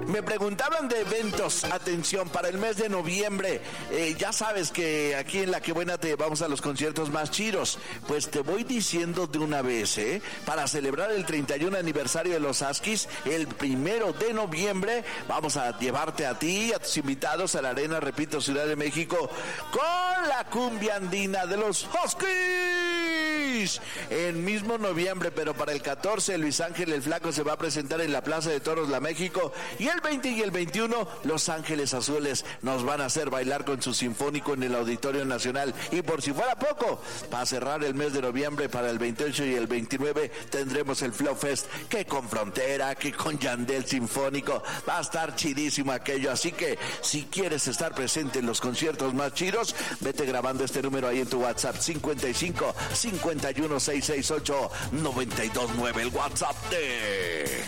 Me preguntaban de eventos, atención, para el mes de noviembre. Ya sabes que aquí en La Que Buena te vamos a los conciertos más chidos. Pues te voy diciendo de una vez, para celebrar el 31 aniversario de los Huskies, el 1 de noviembre, vamos a llevarte a ti y a tus invitados a la Arena, repito, Ciudad de México, con la cumbia andina de los Huskies. El mismo noviembre, pero para el 14, Luis Ángel el Flaco se va a presentar en la Plaza de Toros La México, y el 20 y el 21 Los Ángeles Azules nos van a hacer bailar con su sinfónico en el Auditorio Nacional. Y por si fuera poco, para cerrar el mes de noviembre, para el 28 y el 29 tendremos el Flow Fest, que con Frontera, que con Yandel Sinfónico, va a estar chidísimo aquello. Así que si quieres estar presente en los conciertos más chidos, vete grabando este número ahí en tu WhatsApp: 55 51 668 929, el WhatsApp de...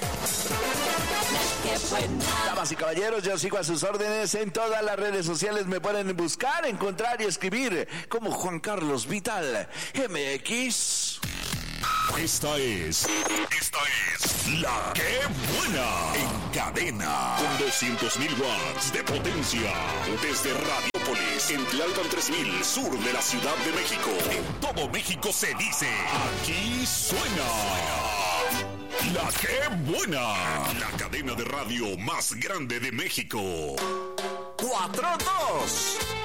Damas y caballeros, yo sigo a sus órdenes en todas las redes sociales. Me pueden buscar, encontrar y escribir como Juan Carlos Vital MX. Esta es La Que Buena, en cadena, con 200,000 watts de potencia, desde Radiopolis, en Tlalpan 3000, sur de la Ciudad de México. En todo México se dice, aquí suena La Que Buena, la cadena de radio más grande de México. 4-2.